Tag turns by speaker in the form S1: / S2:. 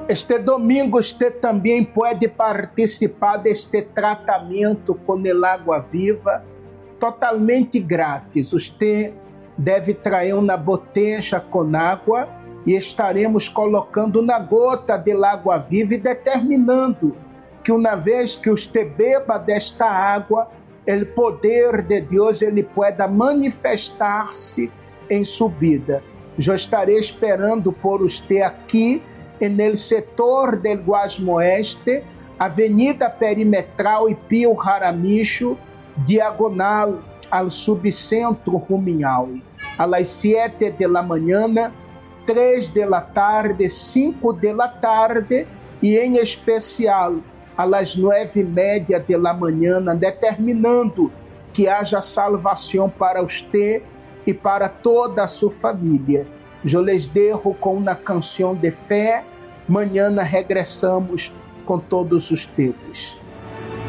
S1: Este domingo você também pode participar deste tratamento com el Água Viva, totalmente grátis. Você deve trazer uma botella com água e estaremos colocando na gota de Água Viva e determinando que uma vez que você beba desta água, o poder de Deus ele pueda manifestar-se em sua vida. Eu estarei esperando por você aqui no setor del Guasmo Oeste, Avenida Perimetral e Pio Jaramillo, diagonal ao subcentro Ruminal, às 7 da manhã, 3 da tarde, 5 da tarde e em especial às 9:30 da manhã, determinando que haja salvação para você e para toda a sua família. Eu les dejo com uma canção de fé. Amanhã regressamos com todos os dedos.